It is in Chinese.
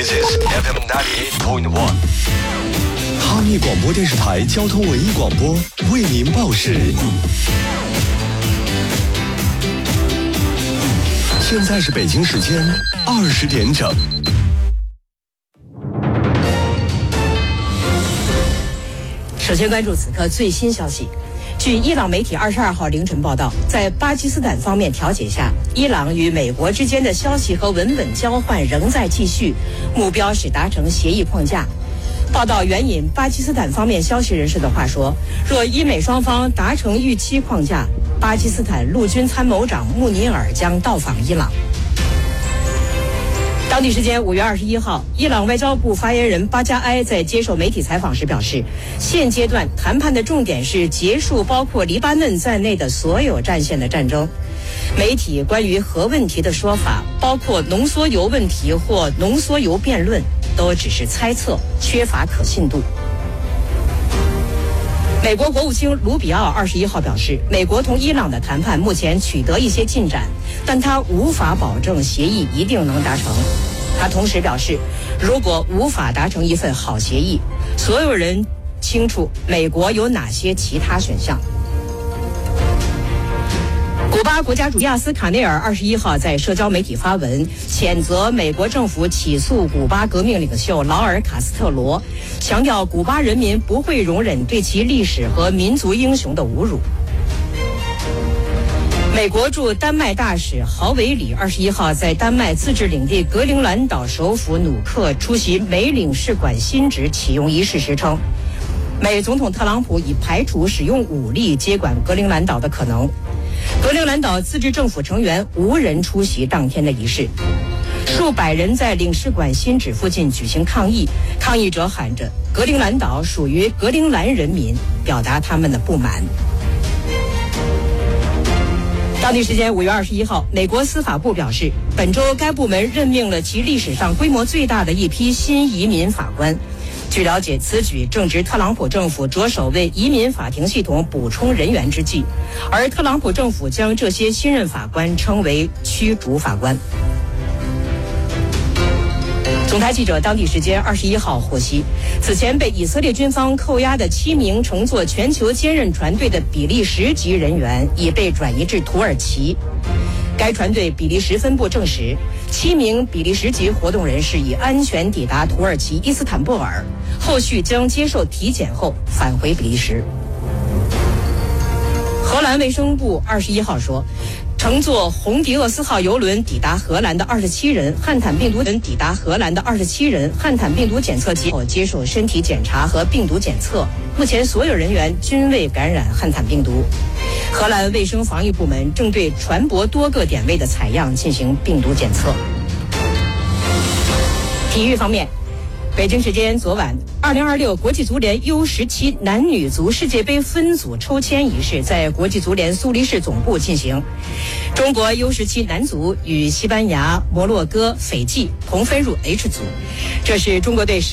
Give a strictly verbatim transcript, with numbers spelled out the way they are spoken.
This is F M ninety-eight point one。 哈密广播电视台交通文艺广播为您报时。现在是北京时间二十点整。 首先关注此刻最新消息。据伊朗媒体二十二号凌晨报道，在巴基斯坦方面调解下，伊朗与美国之间的消息和文本交换仍在继续，目标是达成协议框架。报道援引巴基斯坦方面消息人士的话说，若伊美双方达成预期框架，巴基斯坦陆军参谋长穆尼尔将到访伊朗。当地时间五月二十一号，伊朗外交部发言人巴加埃在接受媒体采访时表示，现阶段谈判的重点是结束包括黎巴嫩在内的所有战线的战争。媒体关于核问题的说法，包括浓缩铀问题或浓缩铀辩论，都只是猜测，缺乏可信度。美国国务卿卢比奥二十一号表示，美国同伊朗的谈判目前取得一些进展，但他无法保证协议一定能达成。他同时表示，如果无法达成一份好协议，所有人清楚美国有哪些其他选项。古巴国家主席迪亚斯卡内尔二十一号在社交媒体发文，谴责美国政府起诉古巴革命领袖劳尔·卡斯特罗，强调古巴人民不会容忍对其历史和民族英雄的侮辱。美国驻丹麦大使豪维里二十一号在丹麦自治领地格陵兰岛首府努克出席美领事馆新址启用仪式时称，美总统特朗普已排除使用武力接管格陵兰岛的可能。格陵兰岛自治政府成员无人出席当天的仪式，数百人在领事馆新址附近举行抗议，抗议者喊着“格陵兰岛属于格陵兰人民”，表达他们的不满。当地时间五月二十一号，美国司法部表示，本周该部门任命了其历史上规模最大的一批新移民法官。据了解，此举正值特朗普政府着手为移民法庭系统补充人员之际，而特朗普政府将这些新任法官称为驱逐法官。总台记者当地时间二十一号获悉，此前被以色列军方扣押的七名乘坐全球坚韧船队的比利时籍人员已被转移至土耳其。该船队比利时分部证实，七名比利时籍活动人士已安全抵达土耳其伊斯坦布尔，后续将接受体检后返回比利时。荷兰卫生部二十一号说，乘坐红迪厄斯号邮轮抵达荷兰的二十七人汉坦病毒人抵达荷兰的二十七人汉坦病毒检测结果接受身体检查和病毒检测，目前所有人员均未感染汉坦病毒。荷兰卫生防疫部门正对船舶多个点位的采样进行病毒检测。体育方面，北京时间昨晚，二零二六国际足联 U 十七 男女足世界杯分组抽签仪式在国际足联苏黎世总部进行。中国 U 十七 男足与西班牙、摩洛哥、斐济同分入 H 组，这是中国队